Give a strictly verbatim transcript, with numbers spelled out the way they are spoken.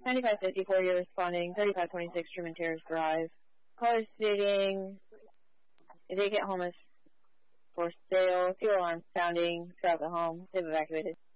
ninety-five fifty-four, you're responding. thirty-five twenty-six, Truman Terrace Drive. Caller stating a vacant home is for sale. Fuel alarm sounding throughout the home. They've evacuated.